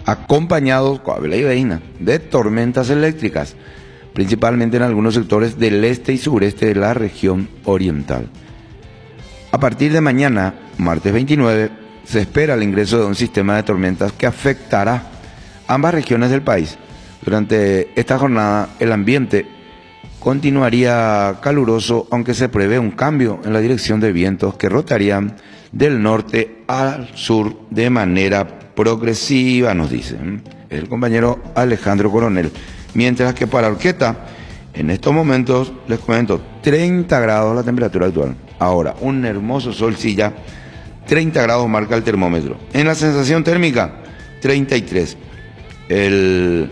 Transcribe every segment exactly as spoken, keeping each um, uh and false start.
acompañados de tormentas eléctricas, principalmente en algunos sectores del este y sureste de la región oriental. A partir de mañana, martes veintinueve, se espera el ingreso de un sistema de tormentas que afectará ambas regiones del país. Durante esta jornada, el ambiente continuaría caluroso, aunque se prevé un cambio en la dirección de vientos que rotarían del norte al sur de manera progresiva, nos dice el compañero Alejandro Coronel. Mientras que para Orqueta, en estos momentos, les comento, treinta grados la temperatura actual. Ahora, un hermoso sol, sí, ya treinta grados marca el termómetro. En la sensación térmica, treinta y tres. El,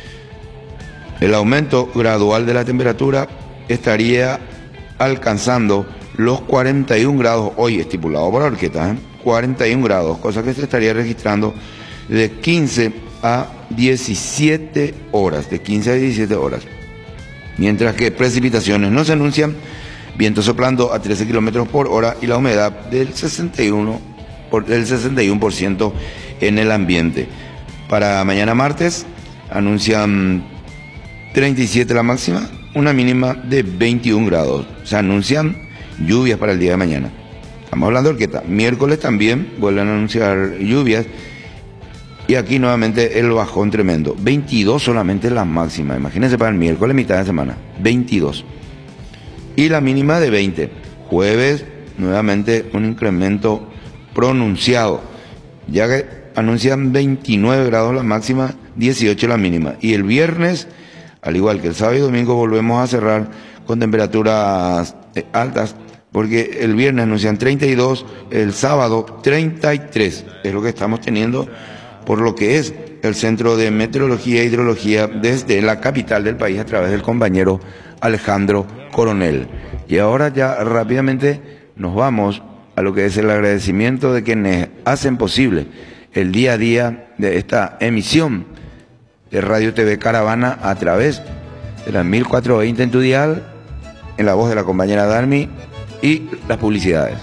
el aumento gradual de la temperatura estaría alcanzando los cuarenta y un grados, hoy estipulado por Orqueta, ¿eh? cuarenta y un grados, cosa que se estaría registrando de quince a diecisiete horas, de quince a diecisiete horas. Mientras que precipitaciones no se anuncian, viento soplando a trece kilómetros por hora y la humedad del sesenta y uno por, del sesenta y uno por ciento en el ambiente. Para mañana martes anuncian treinta y siete la máxima, una mínima de veintiún grados. Se anuncian lluvias para el día de mañana. Estamos hablando de Orqueta. Miércoles también vuelven a anunciar lluvias. Y aquí nuevamente el bajón tremendo. veintidós solamente la máxima. Imagínense para el miércoles, mitad de semana. veintidós. Y la mínima de veinte. Jueves, nuevamente un incremento pronunciado. Ya que anuncian veintinueve grados la máxima, dieciocho la mínima. Y el viernes, al igual que el sábado y domingo, volvemos a cerrar con temperaturas altas. Porque el viernes anuncian treinta y dos, el sábado treinta y tres. Es lo que estamos teniendo por lo que es el Centro de Meteorología e Hidrología desde la capital del país a través del compañero Alejandro Coronel. Y ahora ya rápidamente nos vamos a lo que es el agradecimiento de quienes hacen posible el día a día de esta emisión de Radio T V Caravana a través de la mil cuatrocientos veinte en tu dial, en la voz de la compañera Darmi y las publicidades.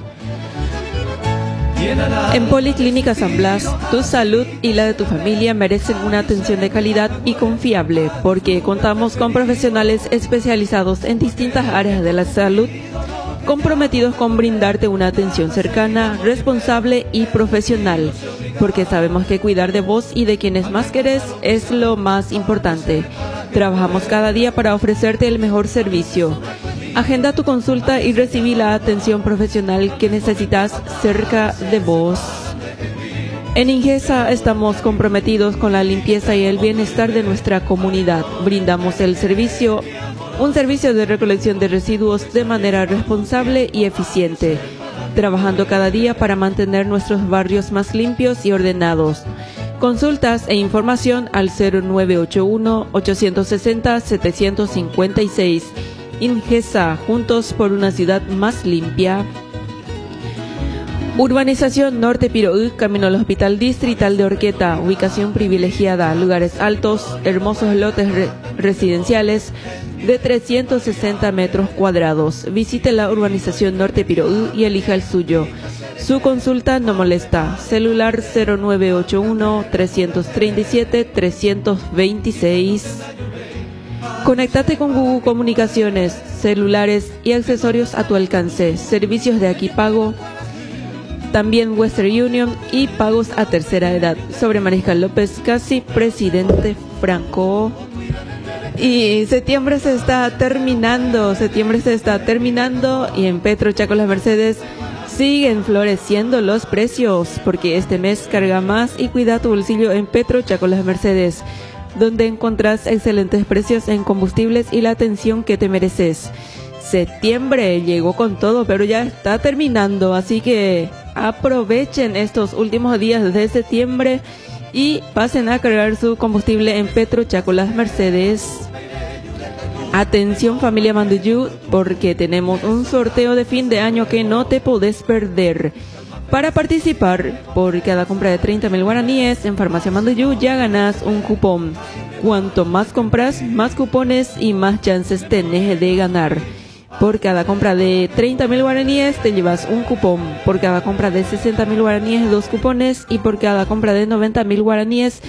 En Policlínica San Blas, tu salud y la de tu familia merecen una atención de calidad y confiable, porque contamos con profesionales especializados en distintas áreas de la salud, comprometidos con brindarte una atención cercana, responsable y profesional, porque sabemos que cuidar de vos y de quienes más querés es lo más importante. Trabajamos cada día para ofrecerte el mejor servicio. Agenda tu consulta y recibí la atención profesional que necesitas cerca de vos. En Ingesa estamos comprometidos con la limpieza y el bienestar de nuestra comunidad. Brindamos el servicio, un servicio de recolección de residuos de manera responsable y eficiente, trabajando cada día para mantener nuestros barrios más limpios y ordenados. Consultas e información al cero nueve ocho uno, ocho seis cero, siete cinco seis. Ingesa, juntos por una ciudad más limpia. Urbanización Norte Piroú, camino al Hospital Distrital de Orqueta, ubicación privilegiada, lugares altos, hermosos lotes re residenciales de trescientos sesenta metros cuadrados. Visite la urbanización Norte Piroú y elija el suyo. Su consulta no molesta. Celular cero nueve ocho uno, tres tres siete, tres dos seis. Conéctate con Google Comunicaciones, celulares y accesorios a tu alcance, servicios de aquí pago, también Western Union y pagos a tercera edad. Sobre Mariscal López, casi presidente Franco. Y septiembre se está terminando, septiembre se está terminando y en Petro Chaco Las Mercedes siguen floreciendo los precios, porque este mes carga más y cuida tu bolsillo en Petro Chaco Las Mercedes, donde encontrás excelentes precios en combustibles y la atención que te mereces. Septiembre llegó con todo, pero ya está terminando, así que aprovechen estos últimos días de septiembre y pasen a cargar su combustible en Petro Chaco Las Mercedes. Atención familia Manduyú, porque tenemos un sorteo de fin de año que no te podés perder. Para participar, por cada compra de treinta mil guaraníes en Farmacia Manduyú ya ganás un cupón. Cuanto más compras, más cupones y más chances tenés de ganar. Por cada compra de treinta mil guaraníes te llevas un cupón. Por cada compra de sesenta mil guaraníes, dos cupones. Y por cada compra de noventa mil guaraníes